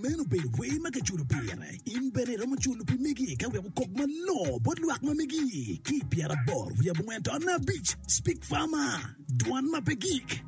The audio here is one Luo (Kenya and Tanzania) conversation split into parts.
meno be we makachuru pire in bere romo chulu pimegi ka we kok malo bodluak mamegi ki piara bor we went on a beach speak farmer duan mapegik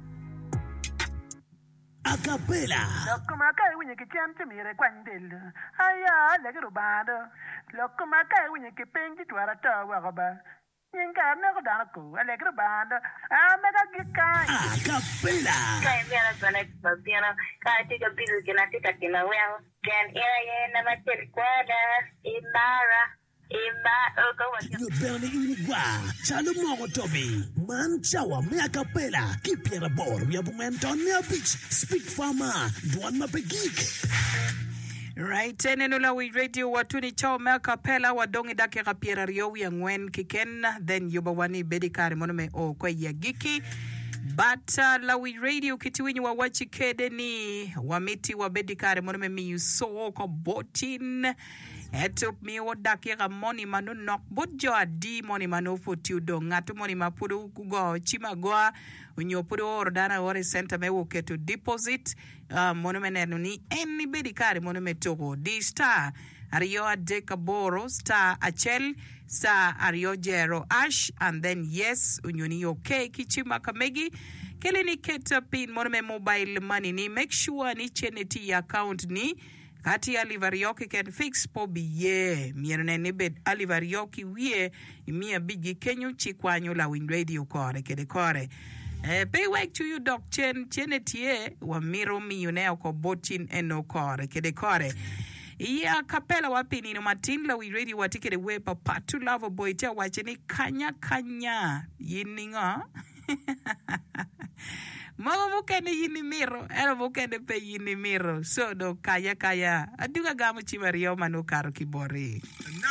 Acapella. Lokomaka winye kichante mire kwandel. Aya legero bado. Lokomaka winye kipenji twara tawa goba. Nyinga mego danako legero bado. Mega gikai. Acapella. Kai mera connect piano. Kai tika bidu kina tika kina well. Can area na kwada. Imara. You're barely in Gua, Chalomo Toby, Man Chawa, Mea Capella, keep your board, we have went on near beach, speak farmer, Duan Mapegik. Right, enenola we radio watuni chao Mea Capella, wadongi dake rapiera rio yang kiken, then yubawani bedikari monome o kwa yagiki. But la we radio kitiwinyi wa wachikede ni wamiti wa bedikari monome mi so ko botin. Etop mi odake ga money manu nok bodjo adi money manu fotiudo ngatu money mapudu kugo chima goa unyopudu ordana ore center me woketo deposit monumenenu ni any bedikari monumentogo di star Ario Adekaboro star Achel star Ario Jero Ash and then yes unyoni okay kichima kamegi keleni keta pin monument mobile money ni make sure ni cheneti account ni Kati alivarioki can fix pobi ye. Mierne nibed alivarioki wie. Mia bigi kenyu chikwanyo la win radio kore kede kore. Pay work to you doc chenetie. Wa miro mi yuneo ko botin eno kore kede kore. Iya kapela wapini no matin la win radio watikede we papa to love boy tia wacheni kanya. Yininga. Mama mukende yinimiro, era mukende pe yinimiro. So do kaya. Aduga gamu chimario manu karo kibori.